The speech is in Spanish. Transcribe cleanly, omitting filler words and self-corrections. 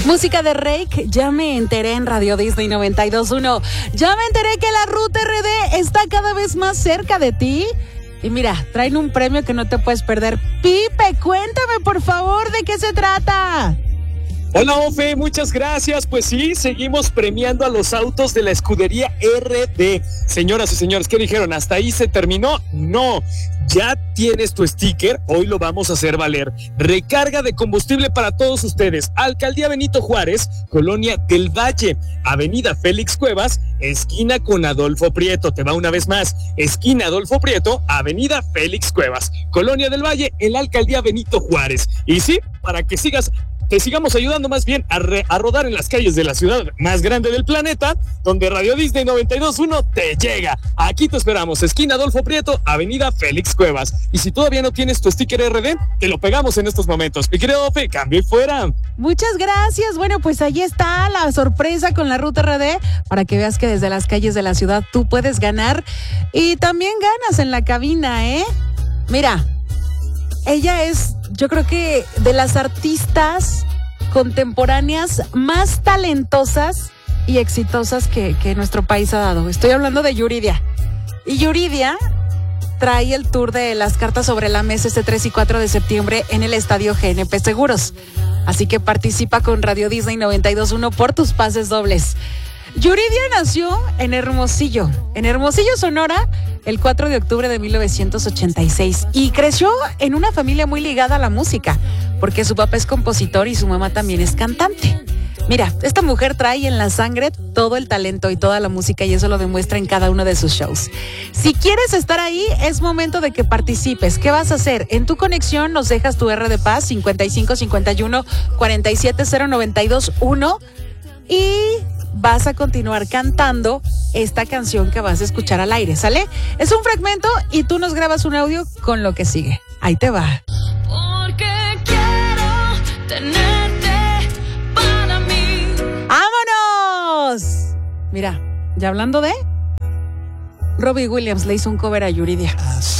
Música de Rake, ya me enteré en Radio Disney 92.1. Ya me enteré que la Ruta RD está cada vez más cerca de ti. Y mira, traen un premio que no te puedes perder. Pipe, cuéntame por favor de qué se trata. Hola, Ofe, muchas gracias. Pues sí, seguimos premiando a los autos de la escudería RD. Señoras y señores, ¿qué dijeron? ¿Hasta ahí se terminó? No, ya tienes tu sticker, hoy lo vamos a hacer valer. Recarga de combustible para todos ustedes. Alcaldía Benito Juárez, Colonia del Valle, Avenida Félix Cuevas, esquina con Adolfo Prieto. Te va una vez más, esquina Adolfo Prieto, Avenida Félix Cuevas, Colonia del Valle, en la Alcaldía Benito Juárez. Y sí, para que te sigamos ayudando más bien a rodar en las calles de la ciudad más grande del planeta, donde Radio Disney 92.1 te llega. Aquí te esperamos, esquina Adolfo Prieto, Avenida Félix Cuevas. Y si todavía no tienes tu sticker RD, te lo pegamos en estos momentos. Mi querido Ofe, cambio y fuera. Muchas gracias. Bueno, pues ahí está la sorpresa con la Ruta RD, para que veas que desde las calles de la ciudad tú puedes ganar. Y también ganas en la cabina, ¿eh? Mira, ella es, yo creo que de las artistas contemporáneas más talentosas y exitosas que nuestro país ha dado. Estoy hablando de Yuridia. Y Yuridia trae el tour de las cartas sobre la mesa este 3 y 4 de septiembre en el Estadio GNP Seguros. Así que participa con Radio Disney 92.1 por tus pases dobles. Yuridia nació en Hermosillo, Sonora, el 4 de octubre de 1986 y creció en una familia muy ligada a la música, porque su papá es compositor y su mamá también es cantante. Mira, esta mujer trae en la sangre todo el talento y toda la música, y eso lo demuestra en cada uno de sus shows. Si quieres estar ahí, es momento de que participes. ¿Qué vas a hacer? En tu conexión nos dejas tu R de Paz 5551 47092.1 y vas a continuar cantando esta canción que vas a escuchar al aire, ¿sale? Es un fragmento y tú nos grabas un audio con lo que sigue. Ahí te va. Porque quiero tenerte para mí. ¡Vámonos! Mira, ya hablando de... Robbie Williams le hizo un cover a Yuridia.